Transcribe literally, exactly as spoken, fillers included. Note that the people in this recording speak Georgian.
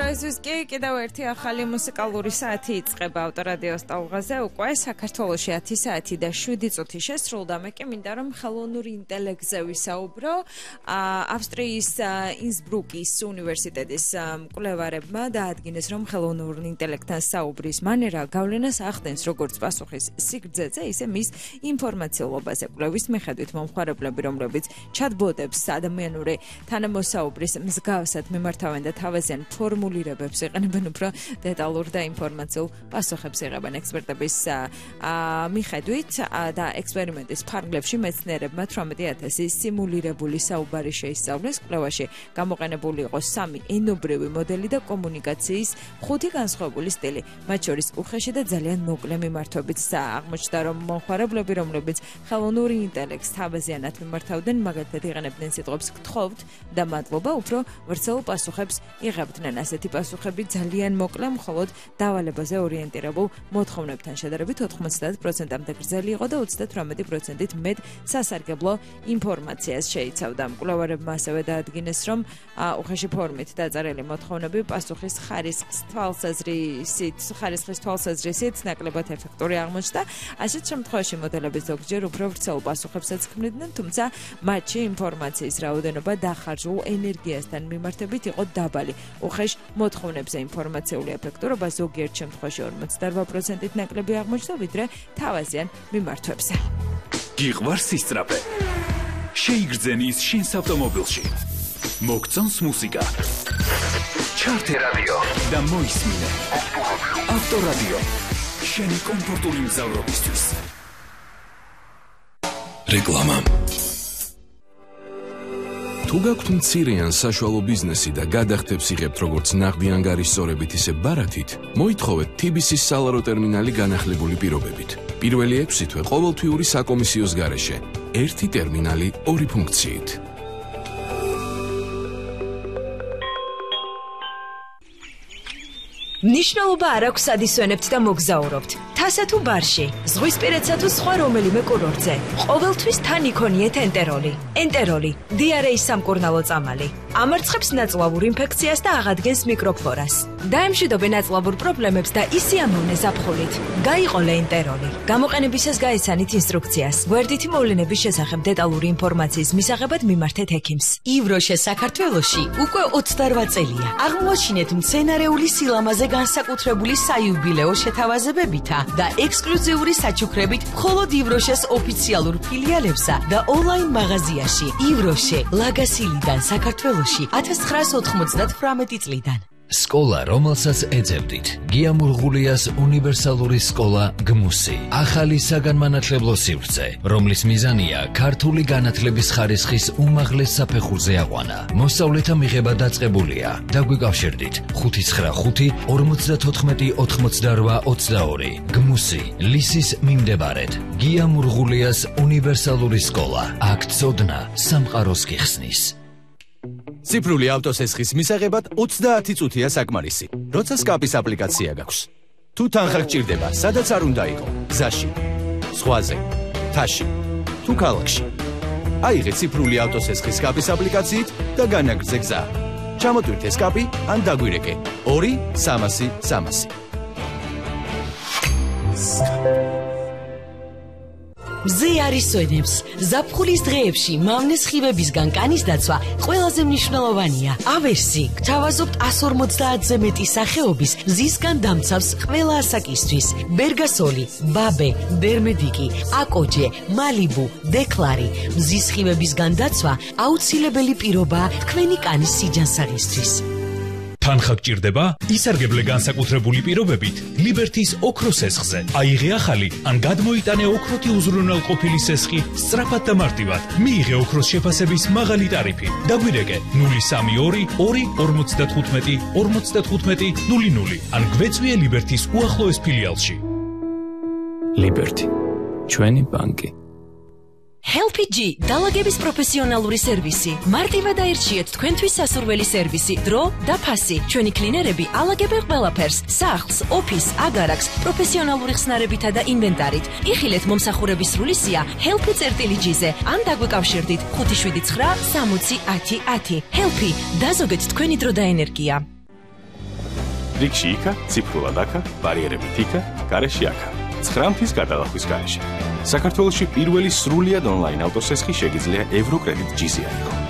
დროისთვის კი კიდევ ერთი ახალი მუსიკალური საათი იწყება ავტორადიოს ტალღაზე. უკვე საქართველოში ათი საათი და შვიდი წუთი შესრულდა. მე კი მინდა რომ ხელოვნურ ინტელექტზე ვისაუბრო. ავსტრიის ინსბრუკის უნივერსიტეტის მკვლევარებმა დაადგინეს, რომ ხელოვნურ ინტელექტთან საუბრის მანერა გავლენას ახდენს როგორც პასუხის სიგრძეზე, ისე მის ინფორმაციულობაზე. კვლევის მიხედვით მომხმარებლები, რომლებიც ჩატბოტებს ადამიანური თანამოსაუბრის მსგავსად მიმართავენ და თავაზიან ფორმულირებებს იყენებენ, უფრო დეტალურ და ინფორმაციულ პასუხებს იღებენ. ექსპერტების მიხედვით და ექსპერიმენტის ფარგლებში მეცნიერებმა თვრამეტი ათასი სიმულირებული საუბარი შეისწავლეს. კვლევაში გამოყენებული იყო სამი ენობრივი მოდელი და კომუნიკაციის ხუთი განსხვავებული სტილი, მათ შორის უხეში და ძალიან მოკლე მიმართვებით. აღმოჩნდა, რომ მომხმარებლები, რომლებიც ხელოვნურ ინტელექტს თავაზიანად მიმართავდნენ, მაგალითად იყენებდნენ სიტყვებს გთხოვთ და მადლობა, უფრო ვრცელ პასუხებს იღებდნენ. ასეთი პასუხები ძალიან მოკლე, მხოლოდ დავალებაზე ორიენტირებულ მოთხოვნებთან შედარებით ოთხმოცდაათ პროცენტამდე გრძელი იყო და ოცდათვრამეტი პროცენტით მეტ სასარგებლო ინფორმაციას შეიცავდა. მკვლევარებმა ასევე დაადგინეს, რომ უხეში ფორმით დაწერილი მოთხოვნები პასუხის ხარისხის თვალსაზრისით, ხარისხის თვალსაზრისით ნაკლებად ეფექტური აღმოჩნდა. ასეთ შემთხვევაში მოდელები ზოგჯერ უფრო ვრცელ პასუხებსაც ქმნიდნენ, თუმცა მათში ინფორმაციის რაოდენობა დახარჯულ ენერგიასთან მიმართებით იყო დაბალი. უხეშ მოთხოვნებზე ინფორმაციული ეფექტურობა ზოგიერთ შემთხვევაში ორმოცდაორ პროცენტით ნაკლები აღმოჩნდა, ვიდრე თავაზიან მიმართვებზე. გიყვარს ისწრაფე. შეიგრძენი ის შინს ავტომობილში. მოგწონს მუსიკა. ჩართე რადიო და მოისმინე. ავტორადიო. შენი კომფორტული მგზავრობისთვის. რეკლამა. თუ გაქვთ მცირე ან საშუალო ბიზნესი და გადახდებს იღებთ როგორც ნაღდი ანგარის სწორებით, ისე ბარათით, მოითხოვეთ თი ბი სის სალარო ტერმინალი განახლებული პირობებით. პირველი ექვსი თვე ყოველთვიური საკომისიოს გარეშე. ერთი ტერმინალი, ორი ფუნქციით. მნიშვნელობა არ აქვს სად ისვენებთ და მოგზაურობთ. თასა თუ ბარში, ზღვისპირეთსა თუ სხვა რომელიმე კურორტზე. ყოველთვის თან იქონიეთ ენტეროლი. ენტეროლი, დიარეის სამკურნალო წამალი. ამარცხებს ნაწლავურ ინფექციას და აღადგენს მიკროფლორას. დაემშვიდობენ ნაწლავურ პრობლემებს და ისიამოვნე ზაფხულით. გაიყოლე ენტეროლი. გამოყენებისას გაიცანით ინსტრუქციას. გვერდითი მოვლენების შესახებ დეტალური ინფორმაციის მისაღებად მიმართეთ ექიმს. ივროშე საქართველოში უკვე ოცდარვა წელია. აღმოაჩინეთ მცენარეული სილამაზე განსაკუთრებული საიუბილეო შეთავაზებებითა და ექსკლუზიური საჩუქრებით მხოლოდ ივროშეს ოფიციალურ ფილიალებსა და ონლაინ მაღაზიაში. ივროშე, ლაგასილიდან საქართველოში ათას ცხრაას ოთხმოცდათვრამეტი წლიდან. სკოლა, რომელსაც ეძებდით. გია მურღულიას უნივერსალური სკოლა გმუსი. ახალი საგანმანათლებლო სივრცე, რომლის მიზანია ქართული განათლების ხარისხის უმაღლეს საფეხურზე აყვანა. მოსწავლეთა მიღება დაწყებულია. დაგვიკავშირდით ხუთი ცხრა ხუთი ორმოცდათოთხმეტი ოთხმოცდარვა ოცდაორი. გმუსი, ლისის მიმდებარედ. გია მურღულიას უნივერსალური სკოლა. აქ ცოდნა სამყაროს გიხსნის. ციფრული ავტოსესხის მისაღებად ოცდაათი წუთია საკმარისი. როცა სკაპის აპლიკაცია გაქვს. თუ თანხა გჭირდება, სადაც არ უნდა იყო, გზაში, ზღვაზე, თაში, თუ ქალაქში. აიღე ციფრული ავტოსესხის სკაპის აპლიკაციით და განაგრძე გზა. ჩამოტვირთე სკაპი ან დაგვირეკე ორი სამასი სამასი. მზე არის სვენებს. ზაფხულის დღეებში მავნე სხივებისგან კანის დაცვა ყველაზე მნიშვნელოვანია. ავერსი გთავაზობთ ას ორმოცდაათზე მეტი სახეობის მზისგან დამცავს ყველა ასაკისთვის. ბერგასოლი, ბაბე, დერმედიკი, აკოჯე, მალიბუ, დეკლარი. მზის სხივებისგან დაცვა აუცილებელი პირობაა თქვენი კანის სიჯანსაღისთვის. თანხა გჭირდება? ისარგებლე განსაკუთრებული პირობებით ლიბერთის ოქროს სესხზე. აიღე ახალი ან გადმოიტანე ოქროთი უზრუნველყოფილი სესხი სწრაფად და მარტივად. მიიღე ოქროს შეფასების მაღალი ტარიფი. დაგვირეკე ნული სამი ორი ორი ორმოცდათხუთმეტი ორმოცდათხუთმეტი ნული ნული ან გვეწვიე ლიბერთის უახლოეს ფილიალში. ლიბერთი, ჩვენი ბანკი. ჰელპიჯი დალაგების პროფესიონალური სერვისი. მარტივად აირჩიეთ თქვენთვის სასურველი სერვისი, დრო და ფასი. ჩვენი კლინერები ალაგებენ ყველაფერს: სახლს, ოფისს, აგარაკს, პროფესიონალური ხსნარებითა და ინვენტარით. იხილეთ მომსახურების სრული სია ჰელპი წერტილი ჯიზე ან დაგვიკავშირდით ხუთი შვიდი ცხრა სამოცი ათი ათი. ჰელპი, დაზოგეთ თქვენი დრო და ენერგია. რიგში იქა, ციფრულად აქა, ბარიერებით იქა, გარეშე აქა. ცხრა მთის გადალახვის გარეშე. საქართველოში პირველი სრულიად ონლაინ ავტოსესხი შეგიძლია ევროკრედიტ ჯი ზი აიღო.